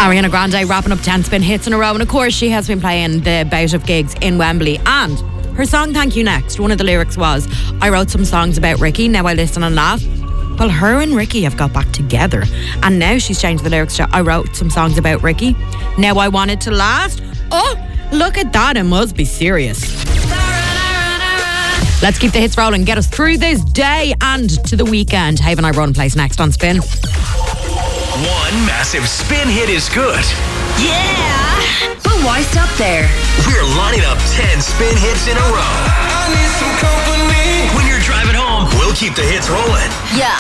Ariana Grande wrapping up 10 spin hits in a row, and of course she has been playing the bout of gigs in Wembley. And her song Thank You Next, one of the lyrics was, I wrote some songs about Ricky, now I listen and laugh. Well, her and Ricky have got back together, and now she's changed the lyrics to, I wrote some songs about Ricky, now I want it to last. Oh, look at that, it must be serious. Let's keep the hits rolling, get us through this day and to the weekend. Haven I Run plays next on Spin. One massive spin hit is good. Yeah! But why stop there? We're lining up 10 spin hits in a row. I need some company. When you're driving home, we'll keep the hits rolling. Yeah.